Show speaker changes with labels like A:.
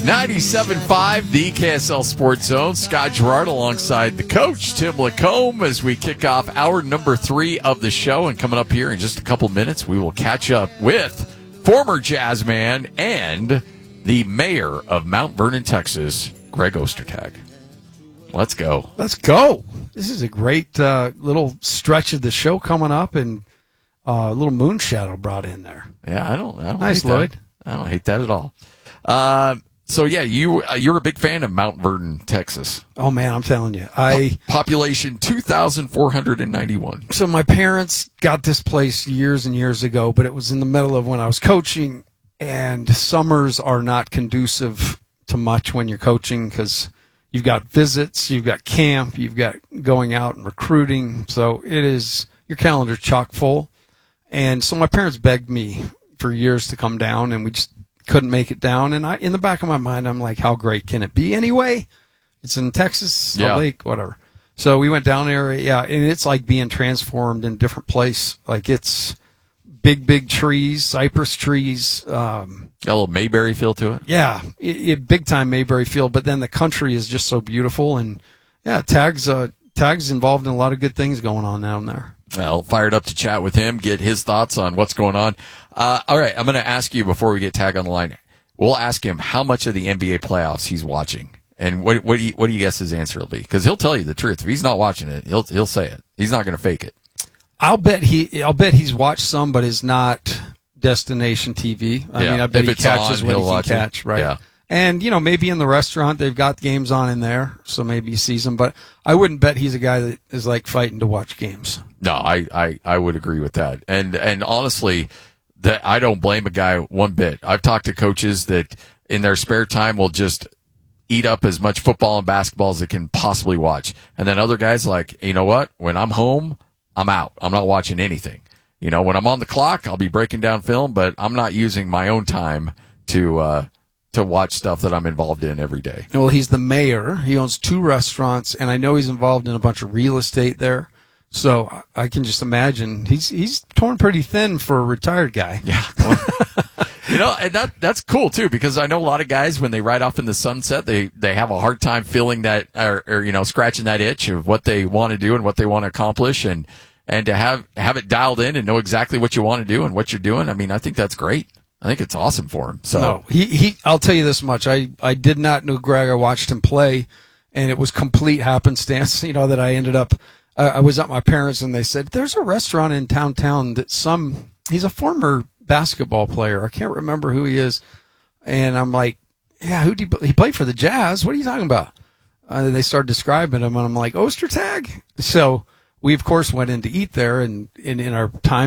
A: 97.5, the KSL Sports Zone. Scott Gerard alongside the coach, Tim Lacombe, as we kick off hour number 3 of the show. And coming up here in just a couple minutes, we will catch up with former Jazzman and the mayor of Mount Vernon, Texas, Greg Ostertag. Let's go.
B: Let's go. This is a great little stretch of the show coming up, and a little moon shadow brought in there.
A: Yeah, I don't
B: nice,
A: hate
B: Lloyd.
A: That. I don't hate that at all. So yeah, you're a big fan of Mount Vernon, Texas.
B: Oh man, I'm telling you,
A: population 2,491.
B: So my parents got this place years and years ago, but it was in the middle of when I was coaching, and summers are not conducive to much when you're coaching because you've got visits, you've got camp, you've got going out and recruiting. So it is your calendar's chock full, and so my parents begged me for years to come down, and we just couldn't make it down. And in the back of my mind, I'm like, how great can it be anyway? It's in Texas, Salt Lake, whatever. So we went down there, and it's like being transformed in a different place. Like it's big trees, cypress trees.
A: Got a little Mayberry feel to it.
B: Yeah, big time Mayberry feel. But then the country is just so beautiful, and yeah, Tag's involved in a lot of good things going on down there.
A: Well, fired up to chat with him, get his thoughts on what's going on. All right, I'm going to ask you before we get Tag on the line. We'll ask him how much of the NBA playoffs he's watching, and what do you guess his answer will be? Because he'll tell you the truth. If he's not watching it, he'll say it. He's not going to fake it.
B: I'll bet he's watched some, but it's not destination TV. I mean, I bet he catches what he can catch, right? Yeah. And, maybe in the restaurant they've got games on in there, so maybe he sees them. But I wouldn't bet he's a guy that is like fighting to watch games.
A: No, I would agree with that. And honestly, that I don't blame a guy one bit. I've talked to coaches that in their spare time will just eat up as much football and basketball as they can possibly watch. And then other guys like, you know what? When I'm home, I'm out. I'm not watching anything. When I'm on the clock, I'll be breaking down film, but I'm not using my own time to watch stuff that I'm involved in every day.
B: Well, he's the mayor. He owns 2 restaurants, and I know he's involved in a bunch of real estate there. So I can just imagine he's torn pretty thin for a retired guy.
A: Yeah. And that's cool too, because I know a lot of guys when they ride off in the sunset, they have a hard time feeling that or scratching that itch of what they want to do and what they want to accomplish, and to have it dialed in and know exactly what you want to do and what you're doing. I mean, I think that's great. I think it's awesome for him. So
B: no, I'll tell you this much. I did not know Greg. I watched him play, and it was complete happenstance, that I ended up, I was at my parents' and they said, there's a restaurant in downtown that he's a former basketball player. I can't remember who he is. And I'm like, yeah, he played for the Jazz. What are you talking about? They started describing him, and I'm like, Ostertag? So we, of course, went in to eat there, and in our time